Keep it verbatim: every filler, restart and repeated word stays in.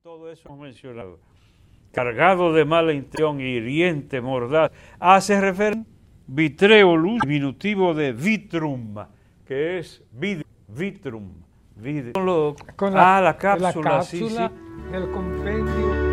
todo eso hemos mencionado, cargado de mala intención, hiriente, mordaz, hace referencia vitreolus, diminutivo de vitrum, que es vid, vitrum, vid, con, lo, con la, ah, la cápsula, la cápsula sí, sí. del compendio